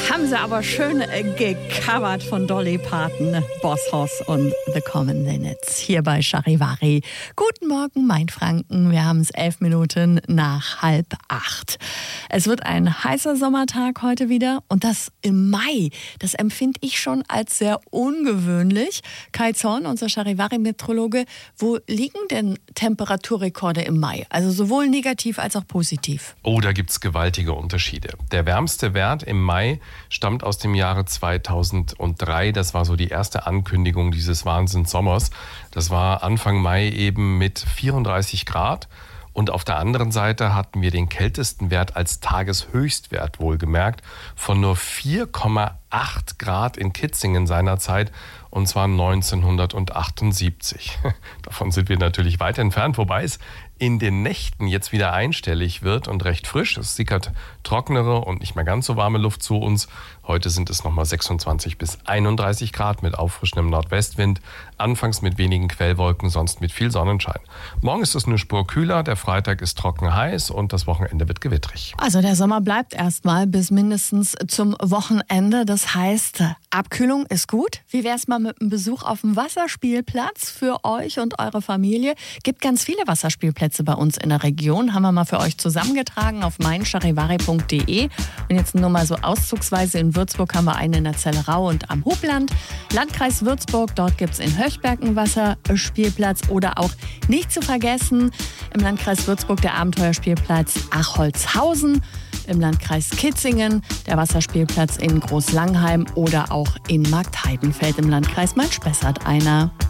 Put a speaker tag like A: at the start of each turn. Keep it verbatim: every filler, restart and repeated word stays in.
A: Haben sie aber schön äh, gecovert von Dolly Parton, Boss Hoss und The Common Linnets hier bei Charivari. Guten Morgen, mein Franken. Wir haben es elf Minuten nach halb acht. Es wird ein heißer Sommertag heute wieder und das im Mai. Das empfinde ich schon als sehr ungewöhnlich. Kai Zorn, unser Charivari-Meteorologe, wo liegen denn Temperaturrekorde im Mai? Also sowohl negativ als auch positiv.
B: Oh, da gibt es gewaltige Unterschiede. Der wärmste Wert im Mai stammt aus dem Jahre zweitausenddrei. Das war so die erste Ankündigung dieses Wahnsinnssommers. Das war Anfang Mai eben mit vierunddreißig Grad. Und auf der anderen Seite hatten wir den kältesten Wert als Tageshöchstwert wohlgemerkt von nur vier Komma acht Grad in Kitzingen seinerzeit, und zwar neunzehnhundertachtundsiebzig. Davon sind wir natürlich weit entfernt, wobei es in den Nächten jetzt wieder einstellig wird und recht frisch. Es sickert trockenere und nicht mehr ganz so warme Luft zu uns. Heute sind es nochmal sechsundzwanzig bis einunddreißig Grad mit auffrischendem Nordwestwind. Anfangs mit wenigen Quellwolken, sonst mit viel Sonnenschein. Morgen ist es eine Spur kühler, der Freitag ist trocken heiß und das Wochenende wird gewittrig.
A: Also der Sommer bleibt erstmal bis mindestens zum Wochenende. Das heißt, Abkühlung ist gut. Wie wäre es mal mit einem Besuch auf dem Wasserspielplatz für euch und eure Familie? Gibt ganz viele Wasserspielplätze bei uns in der Region. Haben wir mal für euch zusammengetragen auf mein charivari punkt de. Und jetzt nur mal so auszugsweise in Würzburg haben wir einen in der Zellerau und am Hubland. Landkreis Würzburg, dort gibt es in Höchberg einen Wasserspielplatz. Oder auch nicht zu vergessen, im Landkreis Würzburg der Abenteuerspielplatz Acholzhausen. Im Landkreis Kitzingen der Wasserspielplatz in Großlangheim oder auch in Marktheidenfeld im Landkreis Main-Spessart einer.